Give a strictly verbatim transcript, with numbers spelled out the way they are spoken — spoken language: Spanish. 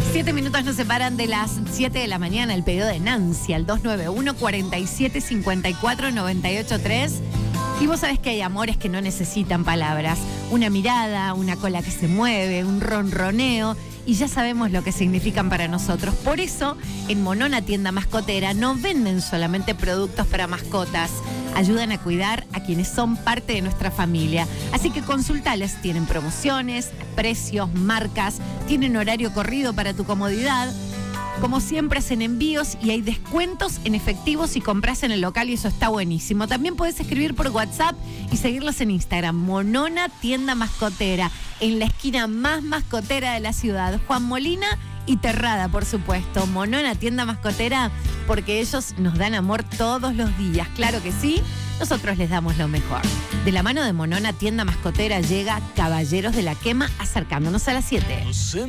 Siete minutos nos separan de las siete de la mañana. El pedido de Nancy al dos nueve uno, cuatro siete cinco cuatro, nueve ocho tres. Y vos sabés que hay amores que no necesitan palabras. Una mirada, una cola que se mueve, un ronroneo. Y ya sabemos lo que significan para nosotros. Por eso, en Monona Tienda Mascotera no venden solamente productos para mascotas. Ayudan a cuidar a quienes son parte de nuestra familia. Así que consultales, tienen promociones, precios, marcas, tienen horario corrido para tu comodidad. Como siempre hacen envíos y hay descuentos en efectivo si compras en el local y eso está buenísimo. También puedes escribir por WhatsApp y seguirlos en Instagram. Monona Tienda Mascotera, en la esquina más mascotera de la ciudad. Juan Molina y Terrada, por supuesto. Monona Tienda Mascotera, porque ellos nos dan amor todos los días. Claro que sí, nosotros les damos lo mejor. De la mano de Monona Tienda Mascotera llega Caballeros de la Quema, acercándonos a las siete.